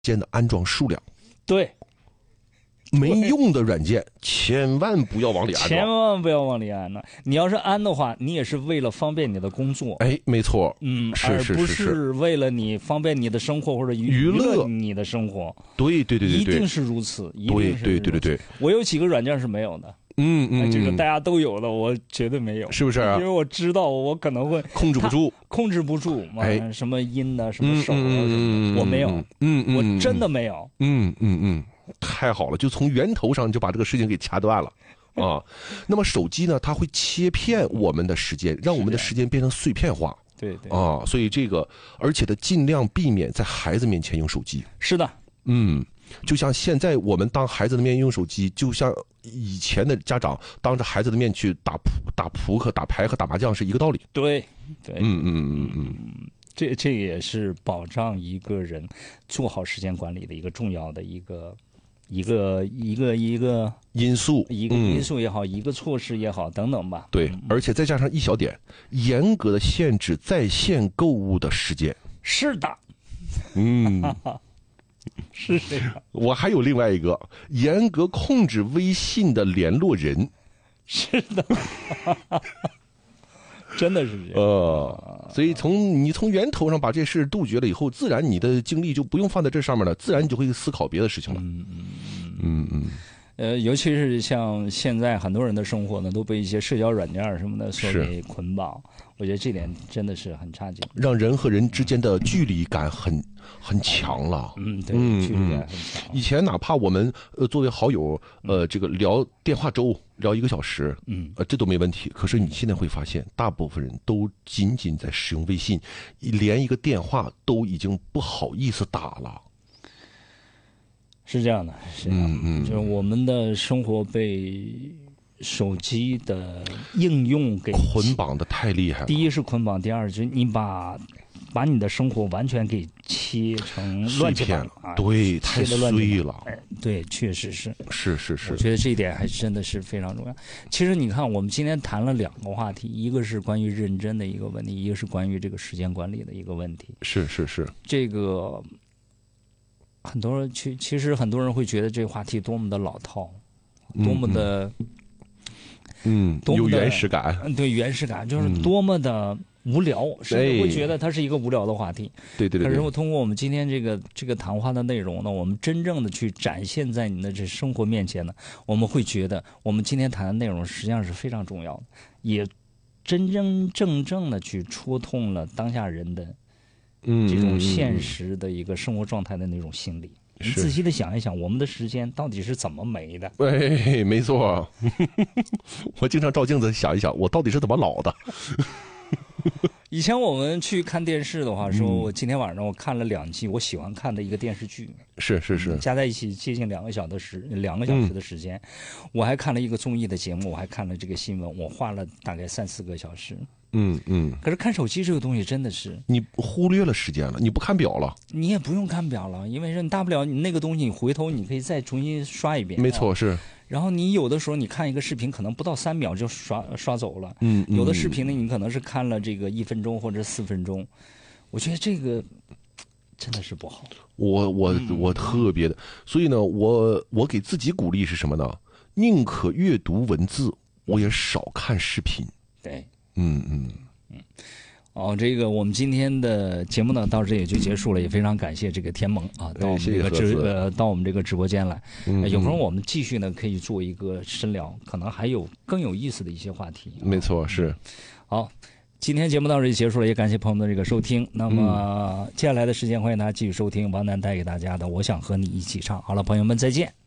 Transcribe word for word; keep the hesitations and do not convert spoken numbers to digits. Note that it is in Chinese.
件的安装数量。 对。 没用的软件千万不要往里安， 千万不要往里安呢。你要是安的话，你也是为了方便你的工作， 哎，没错， 嗯， 是是是是， 而不是为了你方便你的生活或者娱乐你的生活。 对对对对对， 一定是如此，一定是如此。 对对对对对， 我有几个软件是没有的， 嗯嗯， 这个大家都有的，我绝对没有， 是不是啊？ 因为我知道我可能会控制不住， 控制不住， 哎， 什么音啊，什么手啊，什么，我没有， 嗯嗯， 我真的没有， 嗯嗯嗯。太好了，就从源头上就把这个事情给掐断了啊。那么手机呢，它会切片我们的时间，让我们的时间变成碎片化。 对对啊，所以这个，而且它尽量避免在孩子面前用手机。 是的， 嗯，就像现在我们当孩子的面用手机，就像以前的家长当着孩子的面去打扑打扑克、打牌和打麻将是一个道理。 对对， 嗯嗯嗯嗯。 这这也是保障一个人做好时间管理的一个重要的一个。一个一个一个因素， 一个因素也好，嗯、一个措施也好，等等吧。 对，嗯、而且再加上一小点，严格的限制在线购物的时间。 是的， 嗯， 是这样。 我还有另外一个，严格控制微信的联络人。 是的。真的是这样， 呃，所以从你从源头上把这事杜绝了以后，自然你的精力就不用放在这上面了，自然你就会思考别的事情了。 嗯嗯嗯嗯。 呃，尤其是像现在很多人的生活呢，都被一些社交软件什么的所给捆绑，我觉得这点真的是很差劲， 让人和人之间的距离感很很强了。 嗯，对，嗯、距离感很强。 以前哪怕我们呃作为好友，呃，这个聊电话粥聊一个小时， 嗯， 呃，这都没问题。可是你现在会发现，大部分人都仅仅在使用微信，连一个电话都已经不好意思打了。 是这样的，是这样的， 嗯嗯， 就是我们的生活被手机的应用给捆绑的太厉害了。 第一是捆绑，第二就是你把把你的生活完全给切成乱七八糟， 对，太碎了。 哎，对，确实是， 是是是。 我觉得这一点还真的是非常重要。其实你看，我们今天谈了两个话题，一个是关于认真的一个问题，一个是关于这个时间管理的一个问题。 是是是， 这个。很多人去，其实很多人会觉得这个话题多么的老套，多么的， 嗯， 多么有原始感， 对，原始感就是多么的无聊，嗯、甚至会觉得它是一个无聊的话题。 对对对。 可是我通过我们今天这个这个谈话的内容呢，我们真正的去展现在你的这生活面前呢，我们会觉得我们今天谈的内容实际上是非常重要的，也真真正正的去戳痛了当下人的。 嗯， 这种现实的一个生活状态的那种心理，你仔细的想一想，我们的时间到底是怎么没的？ 哎，没错，我经常照镜子想一想，我到底是怎么老的？ 以前我们去看电视的话，说我今天晚上我看了两季我喜欢看的一个电视剧， 是是是， 加在一起接近两个小时的时两个小时的时间，嗯、我还看了一个综艺的节目，我还看了这个新闻，我花了大概三四个小时。 嗯嗯， 可是看手机这个东西真的是你忽略了时间了，你不看表了， 你也不用看表了，因为是你大不了你那个东西，你回头你可以再重新刷一遍。 没错，是。 然后你有的时候你看一个视频，可能不到三秒就刷刷走了。 嗯， 有的视频呢，你可能是看了这个一分钟或者四分钟，我觉得这个真的是不好。 我我我特别的，所以呢，我我给自己鼓励是什么呢？宁可阅读文字，我也少看视频。 对。 嗯嗯嗯，哦，这个我们今天的节目呢到这也就结束了，也非常感谢这个天萌啊，到我们这个直呃到我们这个直播间来， 嗯、 有空我们继续呢可以做一个深聊，可能还有更有意思的一些话题。 没错，是。 嗯、好，今天节目到这里结束了，也感谢朋友们的这个收听。那么接下来的时间，欢迎大家继续收听王楠带给大家的《我想和你一起唱》。好了，朋友们再见。